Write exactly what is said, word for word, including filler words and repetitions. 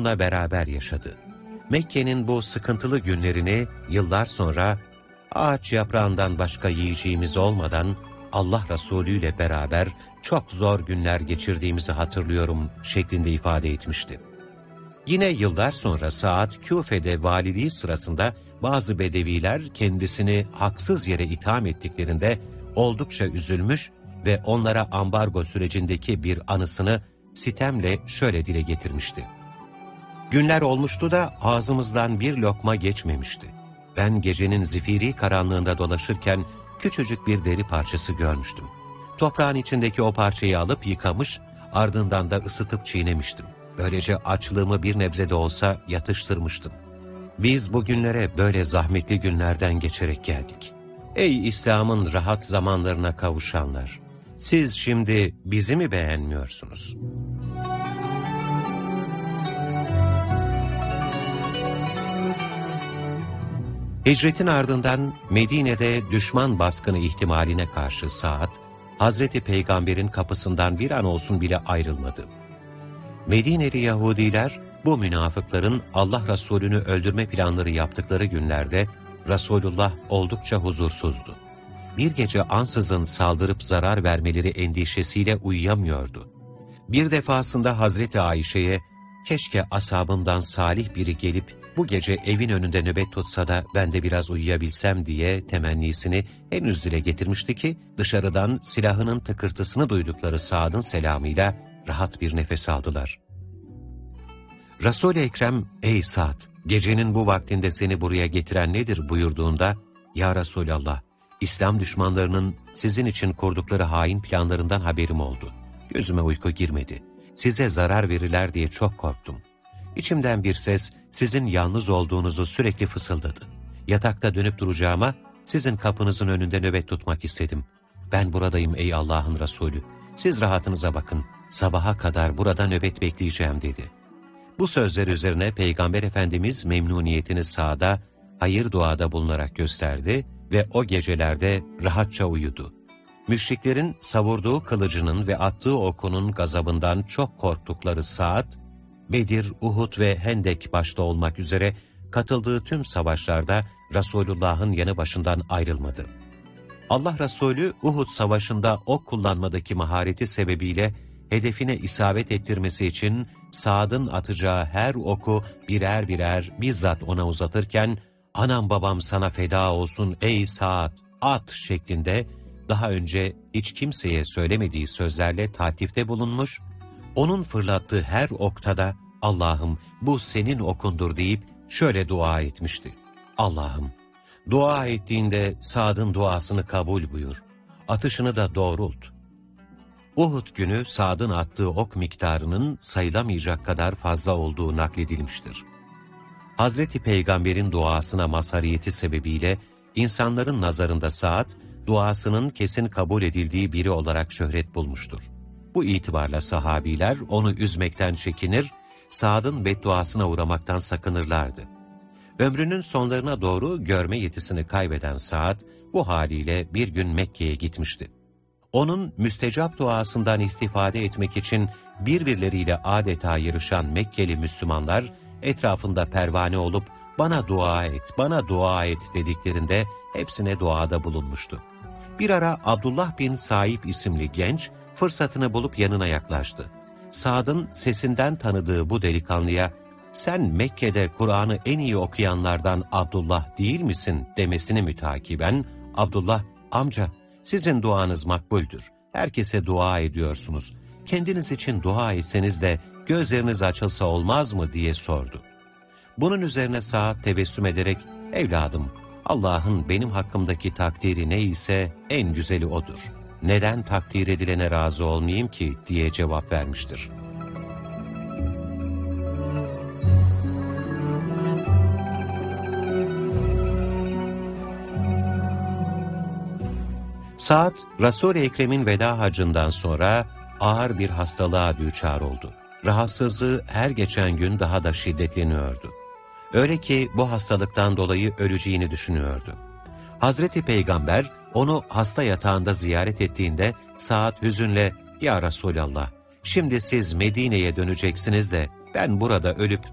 onunla beraber yaşadı. Mekke'nin bu sıkıntılı günlerini yıllar sonra ağaç yaprağından başka yiyeceğimiz olmadan Allah Resulü ile beraber çok zor günler geçirdiğimizi hatırlıyorum şeklinde ifade etmişti. Yine yıllar sonra Sa'd, Küfe'de valiliği sırasında bazı bedeviler kendisini haksız yere itham ettiklerinde oldukça üzülmüş ve onlara ambargo sürecindeki bir anısını sitemle şöyle dile getirmişti. Günler olmuştu da ağzımızdan bir lokma geçmemişti. Ben gecenin zifiri karanlığında dolaşırken küçücük bir deri parçası görmüştüm. Toprağın içindeki o parçayı alıp yıkamış, ardından da ısıtıp çiğnemiştim. Böylece açlığımı bir nebze de olsa yatıştırmıştım. Biz bugünlere böyle zahmetli günlerden geçerek geldik. Ey İslam'ın rahat zamanlarına kavuşanlar! Siz şimdi bizi mi beğenmiyorsunuz? Hicretin ardından Medine'de düşman baskını ihtimaline karşı Sa'd, Hazreti Peygamber'in kapısından bir an olsun bile ayrılmadı. Medineli Yahudiler, bu münafıkların Allah Resulü'nü öldürme planları yaptıkları günlerde Resulullah oldukça huzursuzdu. Bir gece ansızın saldırıp zarar vermeleri endişesiyle uyuyamıyordu. Bir defasında Hazreti Ayşe'ye, keşke ashabımdan salih biri gelip bu gece evin önünde nöbet tutsa da ben de biraz uyuyabilsem diye temennisini henüz dile getirmişti ki dışarıdan silahının tıkırtısını duydukları Sa'd'ın selamıyla rahat bir nefes aldılar. Resul-i Ekrem, ''Ey Sa'd, gecenin bu vaktinde seni buraya getiren nedir?'' buyurduğunda, ''Ya Resulallah, İslam düşmanlarının sizin için kurdukları hain planlarından haberim oldu. Gözüme uyku girmedi. Size zarar verirler diye çok korktum. İçimden bir ses sizin yalnız olduğunuzu sürekli fısıldadı. Yatakta dönüp duracağıma sizin kapınızın önünde nöbet tutmak istedim. Ben buradayım ey Allah'ın Resulü. Siz rahatınıza bakın. Sabaha kadar burada nöbet bekleyeceğim dedi. Bu sözler üzerine Peygamber Efendimiz memnuniyetini Sa'da hayır duada bulunarak gösterdi ve o gecelerde rahatça uyudu. Müşriklerin savurduğu kılıcının ve attığı okunun gazabından çok korktukları Sa'd, Bedir, Uhud ve Hendek başta olmak üzere katıldığı tüm savaşlarda Resulullah'ın yanı başından ayrılmadı. Allah Resulü Uhud Savaşı'nda ok kullanmadaki mahareti sebebiyle hedefine isabet ettirmesi için Sa'd'ın atacağı her oku birer birer bizzat ona uzatırken "Anam babam sana feda olsun ey Sa'd, at!" şeklinde daha önce hiç kimseye söylemediği sözlerle tatifte bulunmuş, onun fırlattığı her okta da "Allah'ım bu senin okundur" deyip şöyle dua etmişti. "Allah'ım, dua ettiğinde Sa'd'ın duasını kabul buyur, atışını da doğrult." Uhud günü Sa'd'ın attığı ok miktarının sayılamayacak kadar fazla olduğu nakledilmiştir. Hazreti Peygamber'in duasına mazhariyeti sebebiyle insanların nazarında Sa'd, duasının kesin kabul edildiği biri olarak şöhret bulmuştur. Bu itibarla sahabiler onu üzmekten çekinir, Sa'd'ın bedduasına uğramaktan sakınırlardı. Ömrünün sonlarına doğru görme yetisini kaybeden Sa'd, bu haliyle bir gün Mekke'ye gitmişti. Onun müstecap duasından istifade etmek için birbirleriyle adeta yarışan Mekkeli Müslümanlar, etrafında pervane olup "Bana dua et, bana dua et" dediklerinde hepsine duada bulunmuştu. Bir ara Abdullah bin Saib isimli genç, fırsatını bulup yanına yaklaştı. Sa'd'ın sesinden tanıdığı bu delikanlıya, "Sen Mekke'de Kur'an'ı en iyi okuyanlardan Abdullah değil misin?" demesini mütakiben, Abdullah, "Amca, sizin duanız makbuldür. Herkese dua ediyorsunuz. Kendiniz için dua etseniz de gözleriniz açılsa olmaz mı?" diye sordu. Bunun üzerine Sa'd tebessüm ederek, "Evladım, Allah'ın benim hakkımdaki takdiri neyse en güzeli odur. Neden takdir edilene razı olmayayım ki?" diye cevap vermiştir. Sa'd, Resul-i Ekrem'in veda hacından sonra ağır bir hastalığa düçar oldu. Rahatsızlığı her geçen gün daha da şiddetleniyordu. Öyle ki bu hastalıktan dolayı öleceğini düşünüyordu. Hazreti Peygamber onu hasta yatağında ziyaret ettiğinde Sa'd hüzünle, "Ya Resulallah, şimdi siz Medine'ye döneceksiniz de ben burada ölüp